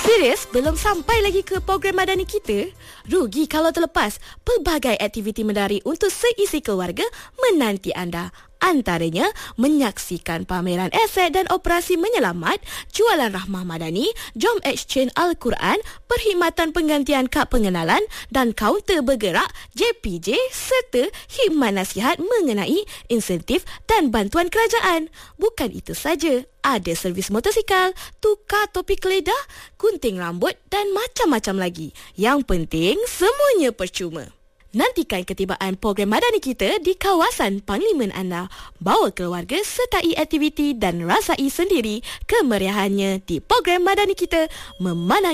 Serius? Belum sampai lagi ke program madani kita? Rugi kalau terlepas. Pelbagai aktiviti menari untuk seisi keluarga menanti anda. Antaranya, menyaksikan pameran aset dan operasi menyelamat, jualan rahmah madani, jom exchange Al-Quran, perkhidmatan penggantian kad pengenalan dan kaunter bergerak JPJ serta khidmat nasihat mengenai insentif dan bantuan kerajaan. Bukan itu saja, ada servis motosikal, tukar topi keledar, gunting rambut dan macam-macam lagi. Yang penting, semuanya percuma. Nantikan ketibaan program madani kita di kawasan Parlimen anda. Bawa keluarga sertai aktiviti dan rasai sendiri kemeriahannya di program madani kita, memanai